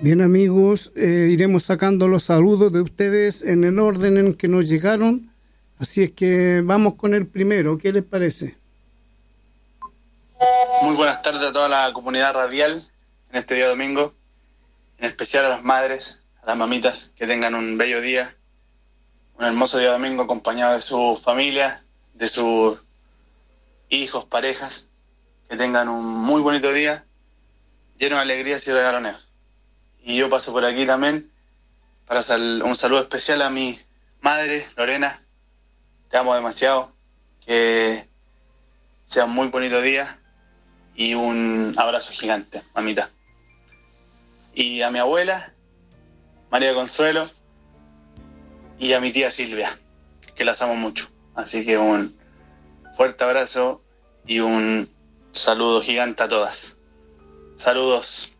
Bien, amigos, iremos sacando los saludos de ustedes en el orden en que nos llegaron. Así es que vamos con el primero. ¿Qué les parece? Muy buenas tardes a toda la comunidad radial en este día domingo. En especial a las madres, a las mamitas, que tengan un bello día. Un hermoso día domingo acompañado de su familia, de sus hijos, parejas. Que tengan un muy bonito día, lleno de alegrías y regaloneos. Y yo paso por aquí también para un saludo especial a mi madre, Lorena. Te amo demasiado. Que sea un muy bonito día y un abrazo gigante, mamita. Y a mi abuela, María Consuelo, y a mi tía Silvia, que las amo mucho. Así que un fuerte abrazo y un saludo gigante a todas. Saludos.